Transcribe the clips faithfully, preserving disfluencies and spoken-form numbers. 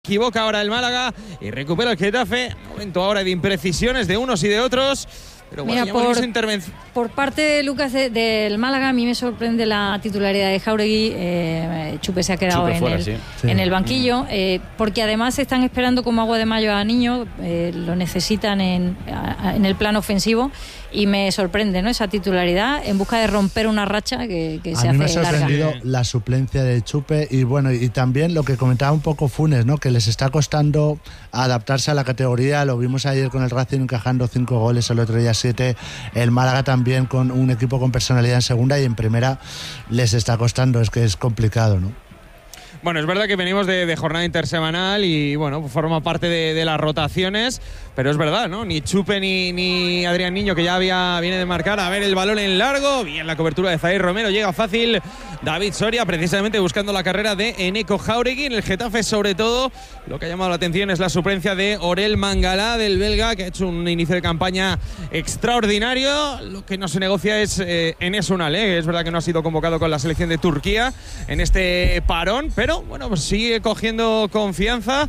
Equivoca ahora el Málaga y recupera el Getafe. Momento ahora de imprecisiones de unos y de otros. Pero bueno, Mira, por, por parte de Lucas de, del Málaga, a mí me sorprende la titularidad de Jáuregui. Eh, Chupe se ha quedado en, fuera, el, sí. en el banquillo, eh, porque además están esperando como agua de mayo a Niño, eh, lo necesitan en, a, en el plano ofensivo, y me sorprende, ¿no?, esa titularidad en busca de romper una racha que, que se a mí hace me ha sorprendido larga. La suplencia de Chupe y bueno, y también lo que comentaba un poco Funes, ¿no?, que les está costando adaptarse a la categoría. Lo vimos ayer con el Racing encajando cinco goles, el otro día siete. El Málaga también con un equipo con personalidad en segunda, y en primera les está costando, es que es complicado, ¿no? Bueno, es verdad que venimos de, de jornada intersemanal y bueno, forma parte de, de las rotaciones, pero es verdad, ¿no? Ni Chupe ni, ni Adrián Niño, que ya había viene de marcar. A ver el balón en largo, bien la cobertura de Zaire Romero, llega fácil David Soria, precisamente buscando la carrera de Eneko Jáuregui. En el Getafe, sobre todo, lo que ha llamado la atención es la suplencia de Orel Mangala, del belga, que ha hecho un inicio de campaña extraordinario. Lo que no se negocia es eh, Enes Unal, ¿eh? Es verdad que no ha sido convocado con la selección de Turquía en este parón, pero bueno, pues sigue cogiendo confianza.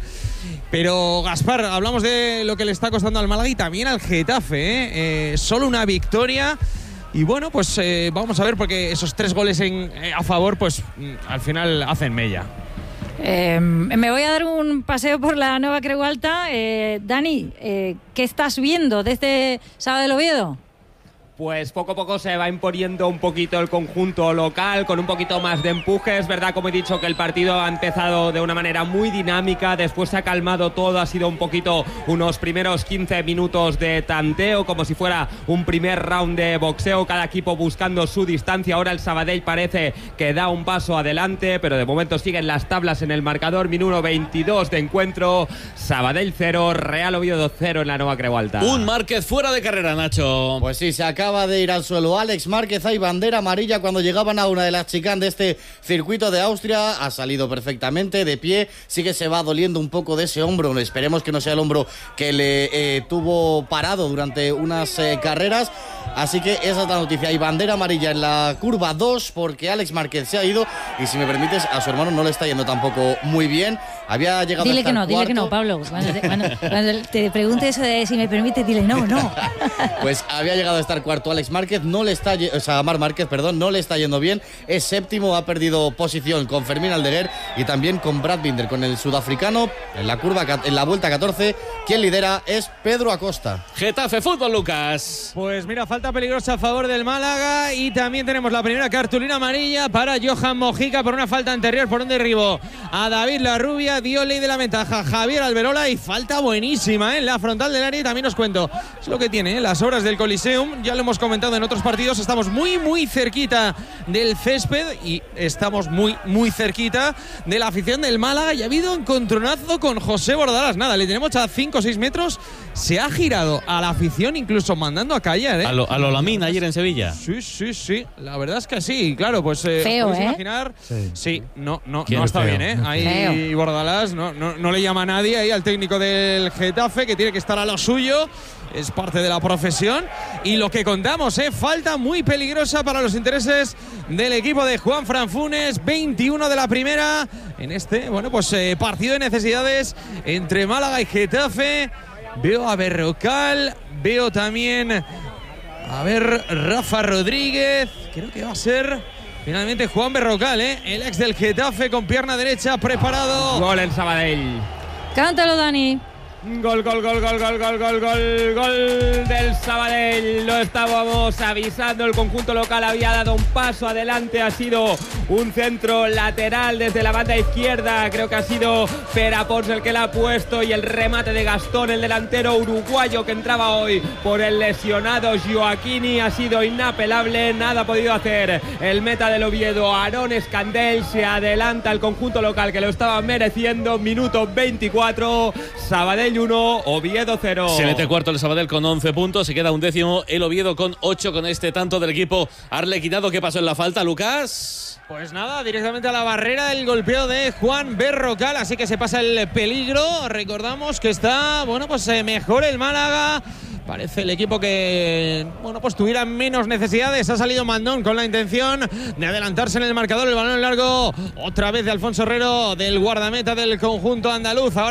Pero Gaspar, hablamos de lo que le está costando al Málaga y también al Getafe, ¿eh? Eh, solo una victoria. Y bueno, pues eh, vamos a ver, porque esos tres goles en, eh, a favor, pues al final hacen mella. Eh, me voy a dar un paseo por la Nueva Creu Alta. Eh, Dani, eh, ¿qué estás viendo desde Sábado del Oviedo? Pues poco a poco se va imponiendo un poquito el conjunto local, con un poquito más de empuje. Es verdad, como he dicho, que el partido ha empezado de una manera muy dinámica, después se ha calmado todo, ha sido un poquito unos primeros quince minutos de tanteo, como si fuera un primer round de boxeo, cada equipo buscando su distancia. Ahora el Sabadell parece que da un paso adelante, pero de momento siguen las tablas en el marcador. Minuto veintidós de encuentro, Sabadell cero, Real Oviedo cero en la Nueva Creu Alta. Un Márquez fuera de carrera, Nacho. Pues sí, se acaba de ir al suelo Alex Márquez. Hay bandera amarilla cuando llegaban a una de las chicane de este circuito de Austria. Ha salido perfectamente de pie, sí que se va doliendo un poco de ese hombro. Esperemos que no sea el hombro que le eh, tuvo parado durante unas eh, carreras. Así que esa es la noticia. Hay bandera amarilla en la curva dos porque Alex Márquez se ha ido, y si me permites, a su hermano no le está yendo tampoco muy bien. Había llegado dile a estar que no, cuarto. Dile que no, Pablo. Cuando te, cuando, cuando te pregunte eso de si me permite, dile no, no. Pues había llegado a estar cuarto Alex Márquez, no le está, o sea, Marc Márquez, perdón, no le está yendo bien. Es séptimo, ha perdido posición con Fermín Aldeguer y también con Brad Binder, con el sudafricano en la curva, en la vuelta catorce. Quien lidera es Pedro Acosta. Getafe Fútbol, Lucas. Pues mira, falta peligrosa a favor del Málaga, y también tenemos la primera cartulina amarilla para Johan Mojica por una falta anterior, por un derribo a David Larrubia. Dio ley de la ventaja Javier Alberola, y falta buenísima, ¿eh?, en la frontal del área. Y también os cuento, es lo que tiene, ¿eh?, las obras del Coliseum. Ya lo hemos comentado en otros partidos, estamos muy muy cerquita del césped y estamos muy muy cerquita de la afición del Málaga, y ha habido un encontronazo con José Bordalás. Nada, le tenemos a cinco o seis metros, se ha girado a la afición, incluso mandando a callar, ¿eh? A lo, a lo Lamín ayer en Sevilla. Sí, sí, sí, la verdad es que sí, claro, pues eh, feo, podéis ¿eh? imaginar. Sí, sí no, no, no está feo? bien, ¿eh? Ahí feo. Bordalás no, no, no le llama a nadie ahí al técnico del Getafe, que tiene que estar a lo suyo. Es parte de la profesión. Y lo que contamos, ¿eh?, falta muy peligrosa para los intereses del equipo de Juanfran Funes. veintiuno de la primera en este, bueno, pues eh, partido de necesidades entre Málaga y Getafe. Veo a Berrocal, veo también a ver Rafa Rodríguez. Creo que va a ser finalmente Juan Berrocal, ¿eh?, el ex del Getafe, con pierna derecha preparado. Gol en Sabadell. Cántalo, Dani. Gol, gol, gol, gol, gol, gol, gol, gol, gol del Sabadell. Lo estábamos avisando, el conjunto local había dado un paso adelante, ha sido un centro lateral desde la banda izquierda, creo que ha sido Pera Pons el que la ha puesto, y el remate de Gastón, el delantero uruguayo que entraba hoy por el lesionado Joaquini, ha sido inapelable, nada ha podido hacer el meta del Oviedo, Aarón Escandel. Se adelanta el conjunto local, que lo estaba mereciendo. Minuto veinticuatro, Sabadell uno, Oviedo cero. Se mete cuarto el Sabadell con once puntos, se queda un décimo el Oviedo con ocho, con este tanto del equipo arlequinado. ¿Qué pasó en la falta, Lucas? Pues nada, directamente a la barrera, el golpeo de Juan Berrocal, así que se pasa el peligro. Recordamos que está, bueno, pues eh, mejor el Málaga. parece el equipo que, bueno, pues tuviera menos necesidades. Ha salido Mandón con la intención de adelantarse en el marcador. El balón largo, otra vez de Alfonso Herrero, del guardameta del conjunto andaluz. Ahora